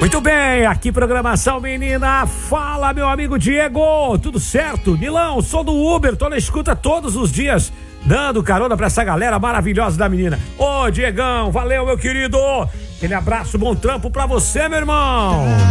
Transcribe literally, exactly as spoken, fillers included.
Muito bem, aqui programação menina. Fala, meu amigo Diego, tudo certo? Nilão, sou do Uber, tô na escuta todos os dias, dando carona pra essa galera maravilhosa da menina. Ô Diegão, valeu meu querido, aquele abraço, bom trampo pra você, meu irmão.